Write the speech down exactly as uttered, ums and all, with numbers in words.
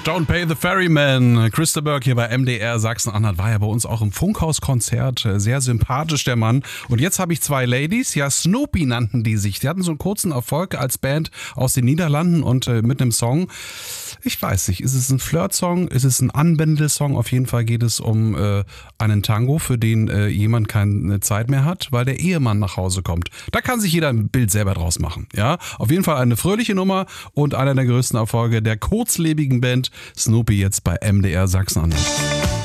Don't Pay the Ferryman. Christa Burke hier bei M D R Sachsen-Anhalt war ja bei uns auch im Funkhaus-Konzert. Sehr sympathisch, der Mann. Und jetzt habe ich zwei Ladies, ja Snoopy nannten die sich. Die hatten so einen kurzen Erfolg als Band aus den Niederlanden und äh, mit einem Song. Ich weiß nicht, ist es ein Flirt-Song? Ist es ein Anbändel-Song? Auf jeden Fall geht es um äh, einen Tango, für den äh, jemand keine Zeit mehr hat, weil der Ehemann nach Hause kommt. Da kann sich jeder ein Bild selber draus machen. Ja, auf jeden Fall eine fröhliche Nummer und einer der größten Erfolge der kurzlebigen Band Snoopy jetzt bei M D R Sachsen-Anhalt.